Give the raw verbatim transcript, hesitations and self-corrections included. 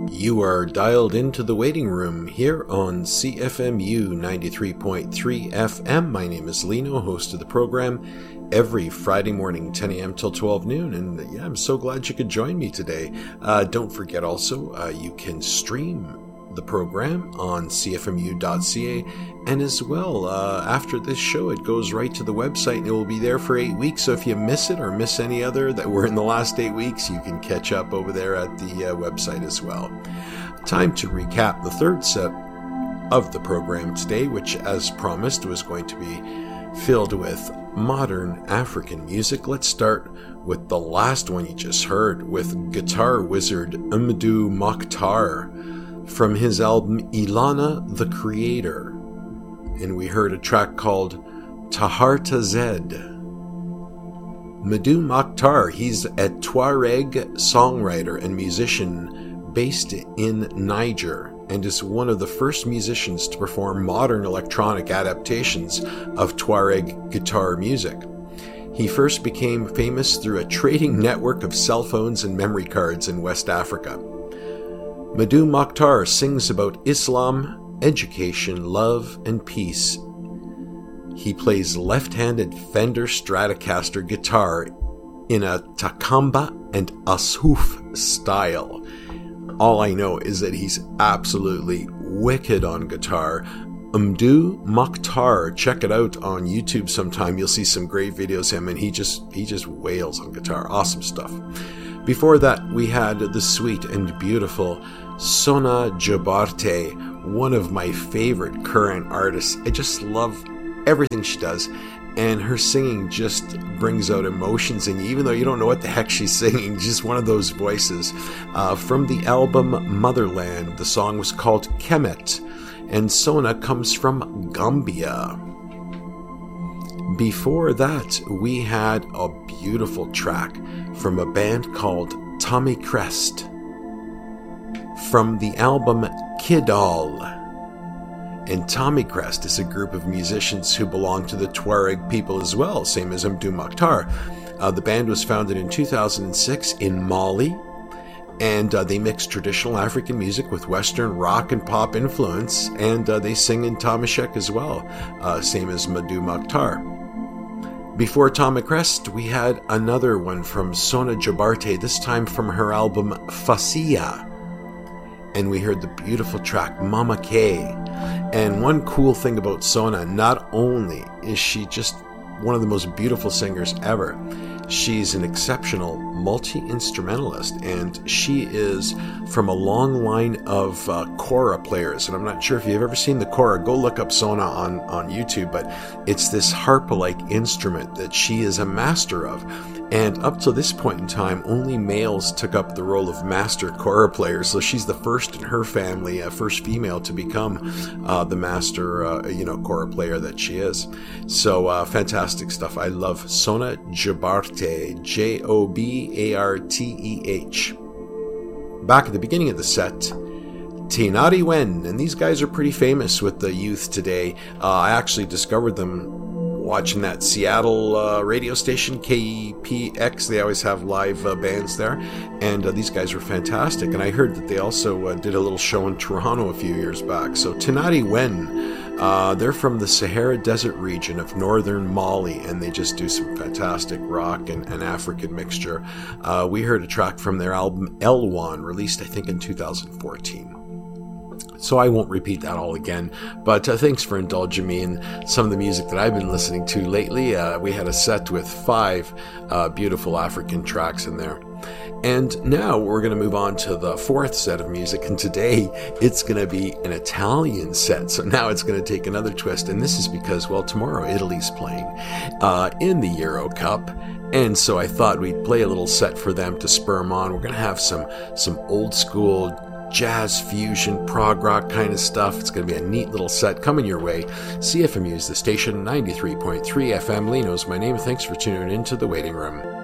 You are dialed into the waiting room here on C F M U ninety-three point three F M. My name is Lino, host of the program, every Friday morning, ten a.m. till twelve noon. And yeah, I'm so glad you could join me today. Uh, don't forget also, uh, you can stream the program on c f m u dot c a, and as well, uh, after this show, it goes right to the website and it will be there for eight weeks. So if you miss it or miss any other that were in the last eight weeks, you can catch up over there at the uh, website as well. Time to recap the third set of the program today, which, as promised, was going to be filled with modern African music. Let's start with the last one you just heard, with guitar wizard Mdou Moctar from his album Ilana the Creator. And we heard a track called Taharta Zed. Mdou Moctar, he's a Tuareg songwriter and musician based in Niger, and is one of the first musicians to perform modern electronic adaptations of Tuareg guitar music. He first became famous through a trading network of cell phones and memory cards in West Africa. Mdou Moctar sings about Islam, education, love, and peace. He plays left-handed Fender Stratocaster guitar in a takamba and ashouf style. All I know is that he's absolutely wicked on guitar. Mdou Moctar, check it out on YouTube sometime. You'll see some great videos of him, and he just he just wails on guitar. Awesome stuff. Before that, we had the sweet and beautiful Sona Jabarte, one of my favorite current artists. I just love everything she does, and her singing just brings out emotions in you, even though you don't know what the heck she's singing. Just one of those voices. Uh, from the album Motherland, the song was called Kemet, and Sona comes from Gambia. Before that, we had a beautiful track from a band called Tommy Crest from the album Kidal. And Tommy Crest is a group of musicians who belong to the Tuareg people as well, same as Mdou Moctar. Uh, the band was founded in two thousand six in Mali, and uh, they mix traditional African music with Western rock and pop influence, and uh, they sing in Tamashek as well, uh, same as Mdou Moctar. Before Tommy Crest, we had another one from Sona Jabarte, this time from her album Fasia. And we heard the beautiful track Mama K. And one cool thing about Sona, not only is she just one of the most beautiful singers ever, she's an exceptional multi-instrumentalist, and she is from a long line of uh, kora players. And I'm not sure if you've ever seen the kora. Go look up Sona on, on YouTube, but it's this harp-like instrument that she is a master of. And up to this point in time, only males took up the role of master kora players. So she's the first in her family, uh, first female to become uh, the master, uh, you know, kora player that she is. So uh, fantastic stuff. I love Sona Jabarte, J O B A R T E H. Back at the beginning of the set, Tinari Wen, and these guys are pretty famous with the youth today. Uh, I actually discovered them watching that Seattle uh, radio station, K E P X. They always have live uh, bands there, and uh, these guys were fantastic. And I heard that they also uh, did a little show in Toronto a few years back. So Tinari Wen, uh, they're from the Sahara Desert region of northern Mali, and they just do some fantastic rock and, and African mixture. Uh, we heard a track from their album Elwan, released I think in two thousand fourteen. So I won't repeat that all again, but uh, thanks for indulging me in some of the music that I've been listening to lately. Uh, we had a set with five uh, beautiful African tracks in there. And now we're going to move on to the fourth set of music, and today it's going to be an Italian set. So now it's going to take another twist, and this is because, well, tomorrow Italy's playing uh, in the Euro Cup. And so I thought we'd play a little set for them to spur them on. We're going to have some some old school jazz fusion, prog rock kind of stuff. It's going to be a neat little set coming your way. C F M U is the station, ninety-three point three F M. Lino's my name. Thanks for tuning into The Waiting Room.